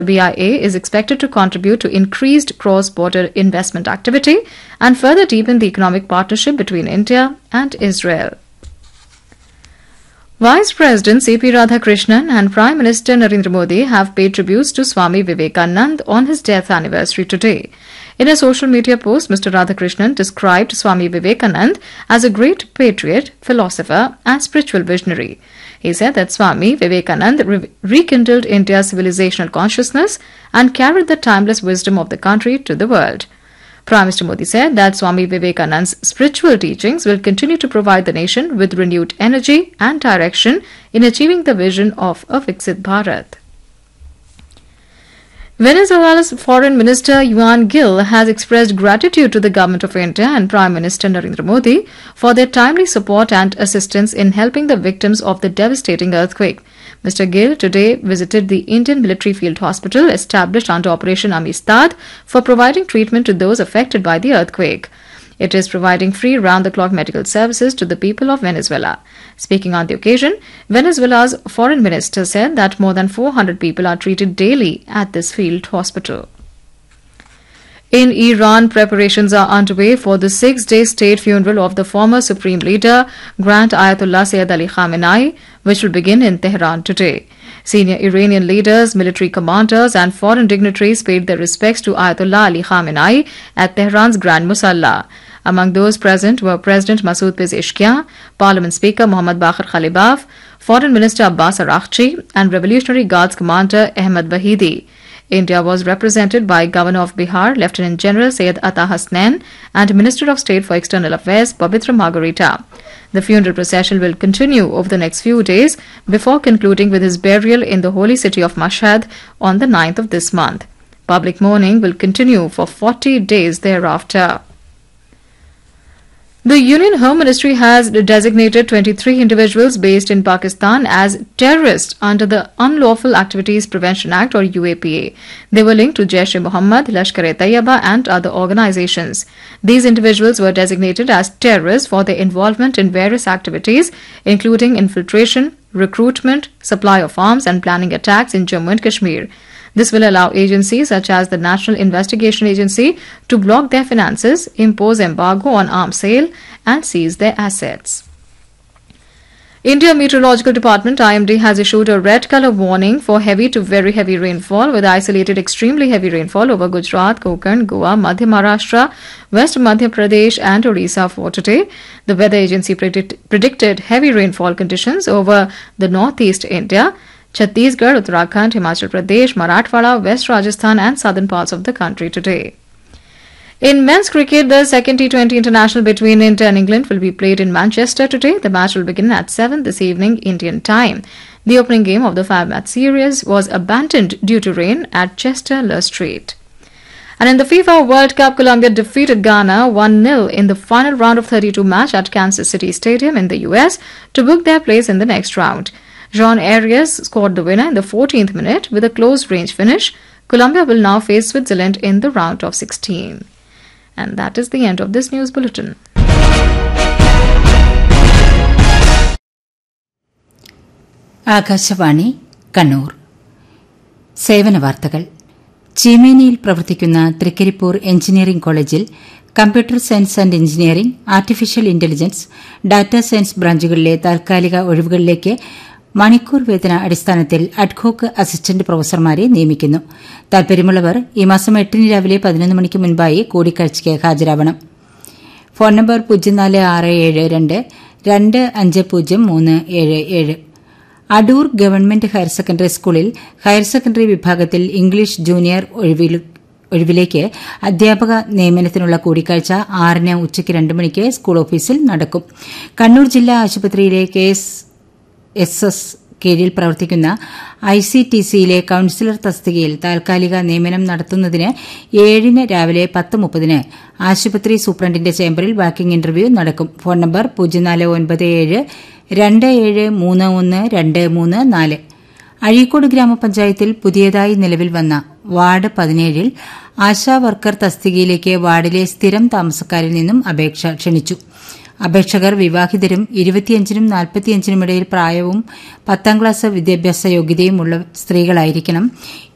BIA is expected to contribute to increased cross-border investment activity and further deepen the economic partnership between India and Israel. Vice President C.P. Radhakrishnan and Prime Minister Narendra Modi have paid tributes to Swami Vivekananda on his death anniversary today. In a social media post, Mr. Radhakrishnan described Swami Vivekananda as a great patriot, philosopher and spiritual visionary. He said that Swami Vivekananda rekindled India's civilizational consciousness and carried the timeless wisdom of the country to the world. Prime Minister Modi said that Swami Vivekananda's spiritual teachings will continue to provide the nation with renewed energy and direction in achieving the vision of a Viksit Bharat. Venezuela's Foreign Minister Juan Gil has expressed gratitude to the Government of India and Prime Minister Narendra Modi for their timely support and assistance in helping the victims of the devastating earthquake. Mr. Gil today visited the Indian Military Field Hospital established under Operation Amistad for providing treatment to those affected by the earthquake. It is providing free round-the-clock medical services to the people of Venezuela. Speaking on the occasion, Venezuela's foreign minister said that more than 400 people are treated daily at this field hospital. In Iran, preparations are underway for the 6-day state funeral of the former supreme leader, Grand Ayatollah Sayyid Ali Khamenei, which will begin in Tehran today. Senior Iranian leaders, military commanders and foreign dignitaries paid their respects to Ayatollah Ali Khamenei at Tehran's Grand Musalla. Among those present were President Masoud Pezeshkian, Parliament Speaker Mohammad Baqir Khalibaf, Foreign Minister Abbas Araghchi and Revolutionary Guards Commander Ahmad Vahidi. India was represented by Governor of Bihar, Lieutenant General Syed Ata Hasnain and Minister of State for External Affairs Pavitra Margarita. The funeral procession will continue over the next few days before concluding with his burial in the holy city of Mashhad on the 9th of this month. Public mourning will continue for 40 days thereafter. The Union Home Ministry has designated 23 individuals based in Pakistan as terrorists under the Unlawful Activities Prevention Act or UAPA. They were linked to Jaish-e-Mohammed, Lashkar-e-Taiba and other organizations. These individuals were designated as terrorists for their involvement in various activities, including infiltration, recruitment, supply of arms and planning attacks in Jammu and Kashmir. This will allow agencies such as the National Investigation Agency to block their finances, impose embargo on arms sale and seize their assets. India Meteorological Department IMD has issued a red color warning for heavy to very heavy rainfall with isolated extremely heavy rainfall over Gujarat, Konkan, Goa, Madhya Maharashtra, West Madhya Pradesh and Orissa for today. The weather agency predicted heavy rainfall conditions over the northeast India, Chhattisgarh, Uttarakhand, Himachal Pradesh, Marathwada, West Rajasthan and southern parts of the country today. In men's cricket, the second T20 international between India and England will be played in Manchester today. The match will begin at 7 this evening Indian time. The opening game of the 5-match series was abandoned due to rain at Chester-le Street. And in the FIFA World Cup, Colombia defeated Ghana 1-0 in the final round of 32 match at Kansas City Stadium in the US to book their place in the next round. John Arias scored the winner in the 14th minute with a close-range finish. Colombia will now face Switzerland in the round of 16. And that is the end of this news bulletin. Akashvani Kannur. സേവന വാർത്തകൾ. ചീമേനിയിൽ പ്രവർത്തിക്കുന്ന Trikaripur engineering കോളേജിൽ computer science and engineering, artificial intelligence, data science ബ്രാഞ്ചുകളിലെ താൽക്കാലിക ഒഴിവുകളിലേക്ക് മണിക്കൂർ വേതന അടിസ്ഥാനത്തിൽ ad hoc assistant പ്രൊഫസർമാരെ നിയമിക്കുന്നു. താൽപര്യമുള്ളവർ ഈ മാസം 8 രാവിലെ 11 മണിക്ക് മുൻപായി കൂടിക്കാഴ്ചയ്ക്ക് ഹാജരാവണം. Phone number 0467225037. Adoor government higher secondary സ്കൂളിൽ ഹയർ സെക്കൻഡറി വിഭാഗത്തിൽ ഇംഗ്ലീഷ് ജൂനിയർ ഒഴിവിലേക്ക് അധ്യാപക നിയമനത്തിനുള്ള കൂടിക്കാഴ്ച 6-ന് ഉച്ചയ്ക്ക് 2 മണിക്ക് സ്കൂൾ ഓഫീസിൽ നടക്കും. കണ്ണൂർ ജില്ലാ ആശുപത്രിയിലെ KSS കീഴിൽ പ്രവർത്തിക്കുന്ന ICTCയിലെ കൌൺസിലർ തസ്തികയിൽ താൽക്കാലിക നിയമനം നടത്തുന്നതിന് 7-ന് രാവിലെ 10:30 ആശുപത്രി സൂപ്രണ്ടിന്റെ ചേംബറിൽ വാക്കിംഗ് ഇന്റർവ്യൂ നടക്കും. Phone number 049727312334. അഴീക്കോട് ഗ്രാമപഞ്ചായത്തിൽ പുതിയതായി നിലവിൽ വന്ന വാർഡ് 17-ൽ ആശാ വർക്കർ തസ്തികയിലേക്ക് വാർഡിലെ സ്ഥിരം താമസക്കാരിൽ നിന്നും അപേക്ഷ ക്ഷണിച്ചു. അപേക്ഷകർ വിവാഹിതരും 25-നും 45-നും ഇടയിൽ പ്രായവും 10ാം ക്ലാസ് വിദ്യാഭ്യാസ യോഗ്യതയുമുള്ള സ്ത്രീകളായിരിക്കണം.